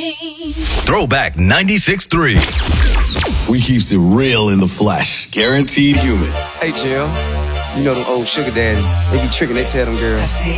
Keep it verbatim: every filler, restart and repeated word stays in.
Throwback ninety-six three. We keeps it real in the flesh. Guaranteed human. Hey, Jill. You know them old sugar daddy. They be tricking, they tell them girls.